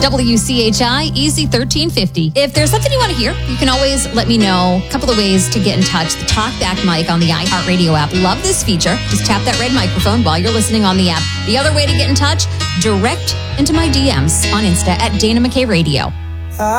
WCHI Easy 1350. If there's something you want to hear, you can always let me know. A couple of ways to get in touch. The TalkBack mic on the iHeartRadio app. Love this feature. Just tap that red microphone while you're listening on the app. The other way to get in touch, direct into my DMs on Insta at Dana McKay Radio.